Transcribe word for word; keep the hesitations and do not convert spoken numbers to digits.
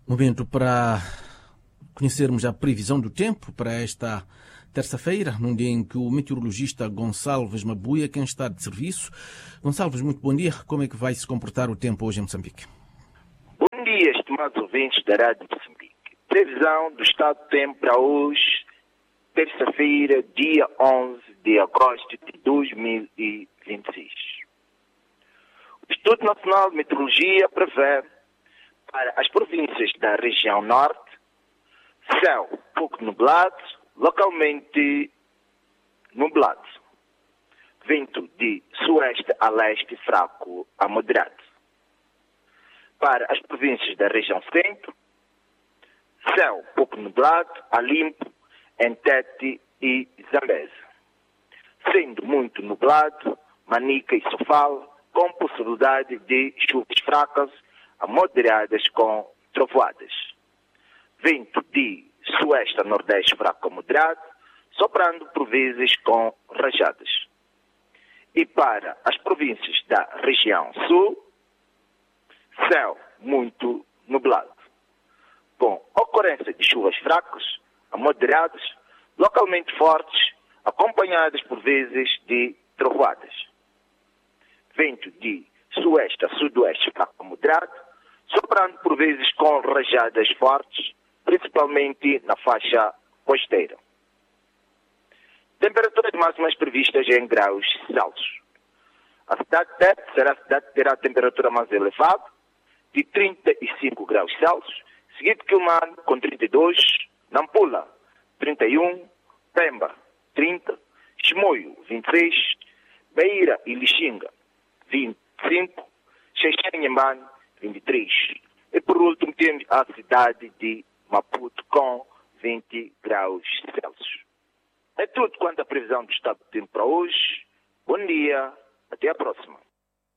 Momento para conhecermos a previsão do tempo para esta terça-feira, num dia em que o meteorologista Gonçalves Mabuia, quem está de serviço. Gonçalves, muito bom dia. Como é que vai se comportar o tempo hoje em Moçambique? Bom dia, estimados ouvintes da Rádio Moçambique. Previsão do estado do tempo para hoje, terça-feira, dia onze de agosto de dois mil e vinte e seis. O Instituto Nacional de Meteorologia prevê para as províncias da região norte, céu pouco nublado, localmente nublado. Vento de sueste a leste fraco a moderado. Para as províncias da região centro, céu pouco nublado a limpo em Tete e Zambeze. Sendo muito nublado, Manica e Sofala, com possibilidade de chuvas fracas a moderadas com trovoadas. Vento de sueste a nordeste fraco a moderado, soprando por vezes com rajadas. E para as províncias da região sul, céu muito nublado, com ocorrência de chuvas fracas a moderadas, localmente fortes, acompanhadas por vezes de trovoadas. Vento de sueste a sudoeste fraco a moderado, soprando por vezes com rajadas fortes, principalmente na faixa costeira. Temperaturas máximas previstas em graus Celsius. A cidade de Tete será a cidade que terá a temperatura mais elevada, de trinta e cinco graus Celsius, seguido de Quilmane com trinta e dois, Nampula trinta e um, Pemba trinta, Chimoio vinte e seis, Beira e Lixinga vinte e cinco, Xexém-Nhambane vinte e três. E por último temos a cidade de Maputo com vinte graus Celsius. É tudo quanto a previsão do estado do tempo para hoje. Bom dia, até a próxima.